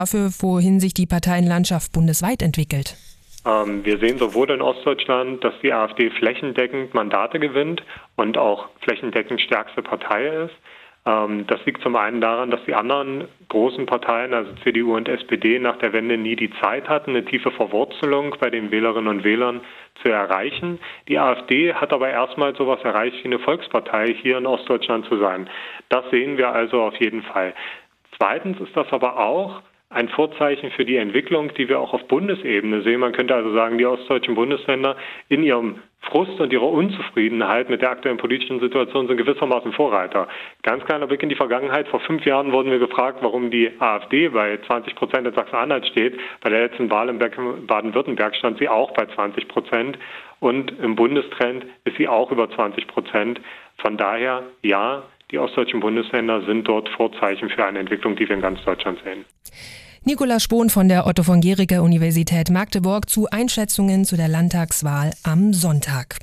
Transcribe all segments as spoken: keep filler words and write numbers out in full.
dafür, wohin sich die Parteienlandschaft bundesweit entwickelt? Ähm, wir sehen sowohl in Ostdeutschland, dass die AfD flächendeckend Mandate gewinnt und auch flächendeckend stärkste Partei ist. Ähm, das liegt zum einen daran, dass die anderen großen Parteien, also C D U und S P D, nach der Wende nie die Zeit hatten, eine tiefe Verwurzelung bei den Wählerinnen und Wählern zu erreichen. Die AfD hat aber erstmal sowas erreicht wie eine Volkspartei hier in Ostdeutschland zu sein. Das sehen wir also auf jeden Fall. Zweitens ist das aber auch ein Vorzeichen für die Entwicklung, die wir auch auf Bundesebene sehen. Man könnte also sagen, die ostdeutschen Bundesländer in ihrem Frust und ihrer Unzufriedenheit mit der aktuellen politischen Situation sind gewissermaßen Vorreiter. Ganz kleiner Blick in die Vergangenheit. Vor fünf Jahren wurden wir gefragt, warum die AfD bei zwanzig Prozent in Sachsen-Anhalt steht. Bei der letzten Wahl in Baden-Württemberg stand sie auch bei zwanzig Prozent. Und im Bundestrend ist sie auch über zwanzig Prozent. Von daher, ja, die ostdeutschen Bundesländer sind dort Vorzeichen für eine Entwicklung, die wir in ganz Deutschland sehen. Nikolaus Spohn von der Otto von Guericke Universität Magdeburg zu Einschätzungen zu der Landtagswahl am Sonntag.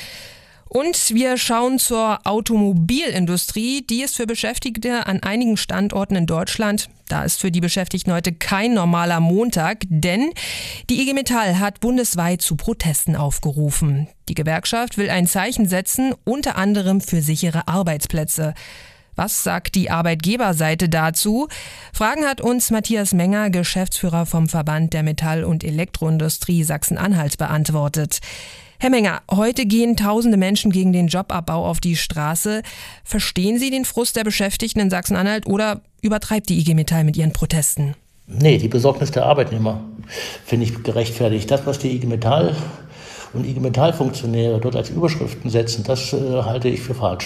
Und wir schauen zur Automobilindustrie. Die ist für Beschäftigte an einigen Standorten in Deutschland. Da ist für die Beschäftigten heute kein normaler Montag, denn die I G Metall hat bundesweit zu Protesten aufgerufen. Die Gewerkschaft will ein Zeichen setzen, unter anderem für sichere Arbeitsplätze. Was sagt die Arbeitgeberseite dazu? Fragen hat uns Matthias Menger, Geschäftsführer vom Verband der Metall- und Elektroindustrie Sachsen-Anhalt, beantwortet. Herr Menger, heute gehen tausende Menschen gegen den Jobabbau auf die Straße. Verstehen Sie den Frust der Beschäftigten in Sachsen-Anhalt oder übertreibt die I G Metall mit ihren Protesten? Nee, die Besorgnis der Arbeitnehmer finde ich gerechtfertigt. Das, was die I G Metall und I G Metall-Funktionäre dort als Überschriften setzen, das äh, halte ich für falsch.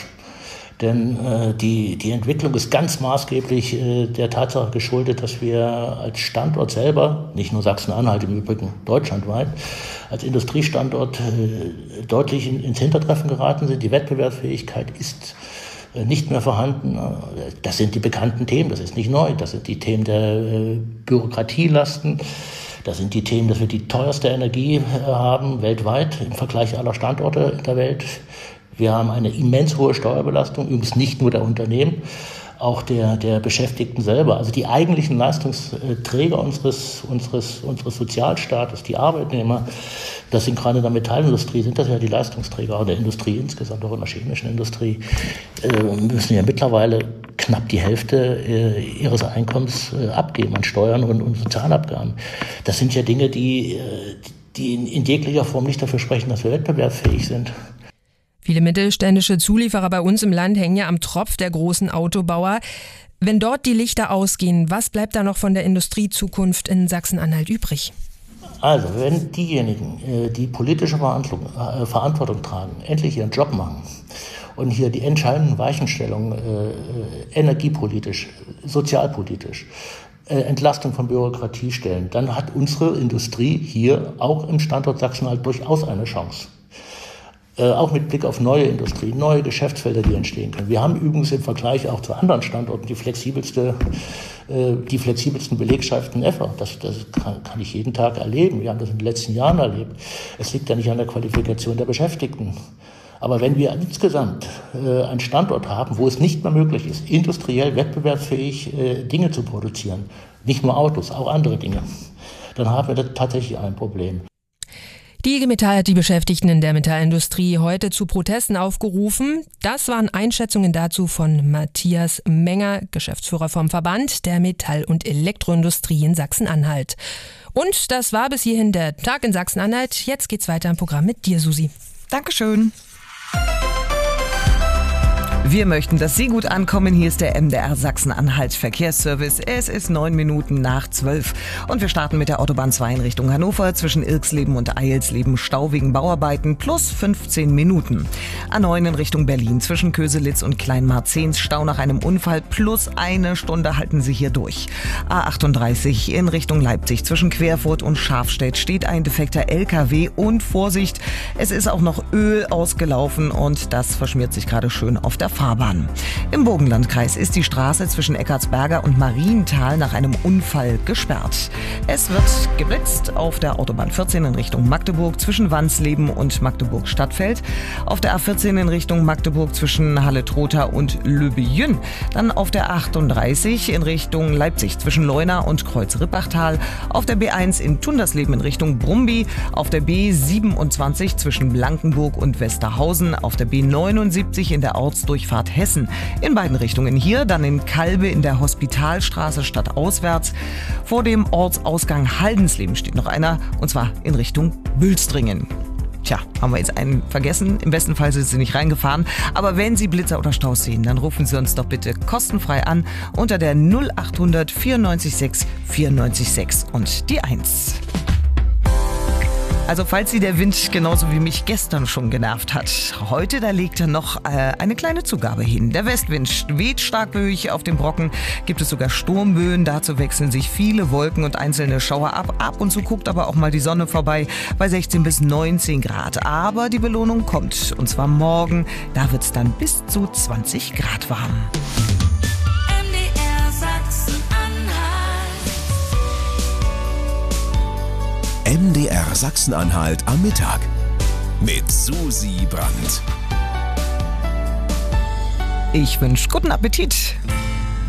Denn äh, die, die Entwicklung ist ganz maßgeblich äh, der Tatsache geschuldet, dass wir als Standort selber, nicht nur Sachsen-Anhalt, im Übrigen deutschlandweit, als Industriestandort äh, deutlich in, ins Hintertreffen geraten sind. Die Wettbewerbsfähigkeit ist äh, nicht mehr vorhanden. Das sind die bekannten Themen, das ist nicht neu. Das sind die Themen der äh, Bürokratielasten. Das sind die Themen, dass wir die teuerste Energie äh, haben weltweit im Vergleich aller Standorte in der Welt. Wir haben eine immens hohe Steuerbelastung, übrigens nicht nur der Unternehmen, auch der, der Beschäftigten selber. Also die eigentlichen Leistungsträger unseres, unseres, unseres Sozialstaates, die Arbeitnehmer, das sind gerade in der Metallindustrie, sind das ja die Leistungsträger der Industrie insgesamt, auch in der chemischen Industrie, äh, müssen ja mittlerweile knapp die Hälfte äh, ihres Einkommens äh, abgeben an Steuern und, und Sozialabgaben. Das sind ja Dinge, die, die in, in jeglicher Form nicht dafür sprechen, dass wir wettbewerbsfähig sind. Viele mittelständische Zulieferer bei uns im Land hängen ja am Tropf der großen Autobauer. Wenn dort die Lichter ausgehen, was bleibt da noch von der Industriezukunft in Sachsen-Anhalt übrig? Also, wenn diejenigen, die politische Verantwortung tragen, endlich ihren Job machen und hier die entscheidenden Weichenstellungen äh, energiepolitisch, sozialpolitisch, äh, Entlastung von Bürokratie stellen, dann hat unsere Industrie hier auch im Standort Sachsen-Anhalt durchaus eine Chance. Äh, auch mit Blick auf neue Industrie, neue Geschäftsfelder, die entstehen können. Wir haben übrigens im Vergleich auch zu anderen Standorten die flexibelste, äh, die flexibelsten Belegschaften ever. Das, das kann, kann ich jeden Tag erleben. Wir haben das in den letzten Jahren erlebt. Es liegt ja nicht an der Qualifikation der Beschäftigten. Aber wenn wir insgesamt äh, einen Standort haben, wo es nicht mehr möglich ist, industriell wettbewerbsfähig äh, Dinge zu produzieren, nicht nur Autos, auch andere Dinge, dann haben wir da tatsächlich ein Problem. Die I G Metall hat die Beschäftigten in der Metallindustrie heute zu Protesten aufgerufen. Das waren Einschätzungen dazu von Matthias Menger, Geschäftsführer vom Verband der Metall- und Elektroindustrie in Sachsen-Anhalt. Und das war bis hierhin der Tag in Sachsen-Anhalt. Jetzt geht's weiter im Programm mit dir, Susi. Dankeschön. Wir möchten, dass Sie gut ankommen. Hier ist der M D R Sachsen-Anhalt Verkehrsservice. Es ist neun Minuten nach zwölf. Und wir starten mit der Autobahn zwei in Richtung Hannover. Zwischen Ilksleben und Eilsleben Stau wegen Bauarbeiten plus fünfzehn Minuten. A neun in Richtung Berlin. Zwischen Köselitz und Kleinmarzens Stau nach einem Unfall plus eine Stunde halten Sie hier durch. A achtunddreißig in Richtung Leipzig. Zwischen Querfurt und Schafstedt steht ein defekter L K W. Und Vorsicht, es ist auch noch Öl ausgelaufen und das verschmiert sich gerade schön auf der Fahrbahn. Im Burgenlandkreis ist die Straße zwischen Eckartsberger und Marienthal nach einem Unfall gesperrt. Es wird geblitzt auf der Autobahn vierzehn in Richtung Magdeburg zwischen Wansleben und Magdeburg-Stadtfeld, auf der A vierzehn in Richtung Magdeburg zwischen Halle-Trotha und Löbejün, dann auf der achtunddreißig in Richtung Leipzig zwischen Leuna und Kreuz-Rippachtal, auf der B eins in Tundersleben in Richtung Brumby, auf der B siebenundzwanzig zwischen Blankenburg und Westerhausen, auf der B neunundsiebzig in der Ortsdurchfahrt Hessen. In beiden Richtungen hier, dann in Kalbe in der Hospitalstraße stadtauswärts. Vor dem Ortsausgang Haldensleben steht noch einer, und zwar in Richtung Bülstringen. Tja, haben wir jetzt einen vergessen. Im besten Fall sind Sie nicht reingefahren. Aber wenn Sie Blitzer oder Staus sehen, dann rufen Sie uns doch bitte kostenfrei an unter der null achthundert vierundneunzig sechs vierundneunzig sechs und die eins. Also falls Sie der Wind genauso wie mich gestern schon genervt hat, heute da legt er noch äh, eine kleine Zugabe hin. Der Westwind weht starkböig, auf dem Brocken gibt es sogar Sturmböen. Dazu wechseln sich viele Wolken und einzelne Schauer ab. Ab und zu guckt aber auch mal die Sonne vorbei bei sechzehn bis neunzehn Grad. Aber die Belohnung kommt, und zwar morgen. Da wird es dann bis zu zwanzig Grad warm. M D R Sachsen-Anhalt am Mittag mit Susi Brandt. Ich wünsche guten Appetit.